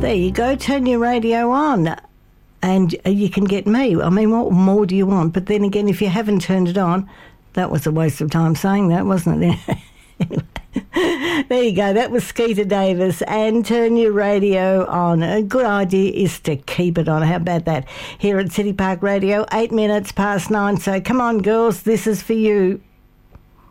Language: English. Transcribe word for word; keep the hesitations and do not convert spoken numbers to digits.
There you go, turn your radio on and you can get me. I mean, what more do you want? But then again, if you haven't turned it on, that was a waste of time saying that, wasn't it? Anyway, there you go, that was Skeeter Davis and turn your radio on. A good idea is to keep it on. How about that? Here at City Park Radio, eight minutes past nine. So come on, girls, this is for you.